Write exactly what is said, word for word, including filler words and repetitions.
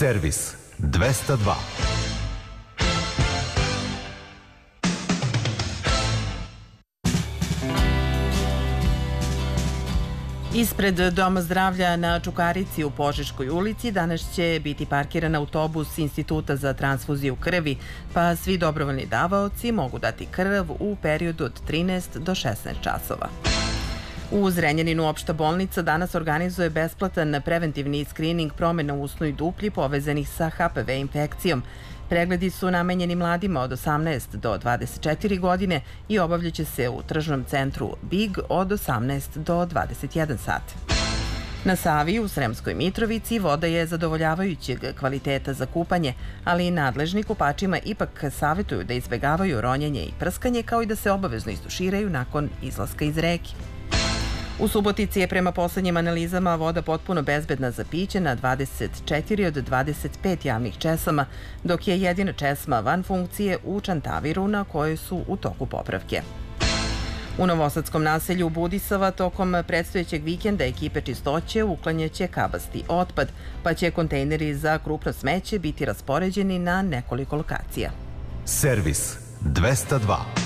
Servis dvesta dva. Ispred Doma zdravlja na Čukarici u Požeškoj ulici danas će biti parkiran autobus Instituta za transfuziju krvi, pa svi dobrovoljni davaoci mogu dati krv u periodu od trinaest do šesnaest časova. U Zrenjaninu opšta bolnica danas organizuje besplatan preventivni skrining promjena u usnoj duplji povezanih sa H P V infekcijom. Pregledi su namenjeni mladima od osamnaest do dvadeset četiri godine i obavljaće se u tržnom centru Big od osamnaest do dvadeset jedan sat. Na Savi u Sremskoj Mitrovici voda je zadovoljavajućeg kvaliteta za kupanje, ali i nadležni kupačima ipak savjetuju da izbegavaju ronjenje i prskanje, kao i da se obavezno istuširaju nakon izlaska iz reke. U Subotici je prema poslednjim analizama voda potpuno bezbedna za piće na dvadeset četiri od dvadeset pet javnih česama, dok je jedina česma van funkcije u Čantaviru na kojoj su u toku popravke. U novosadskom naselju Budisava tokom predstojećeg vikenda ekipe čistoće uklanjaće kabasti otpad, pa će kontejneri za krupno smeće biti raspoređeni na nekoliko lokacija. Servis dvesta dva.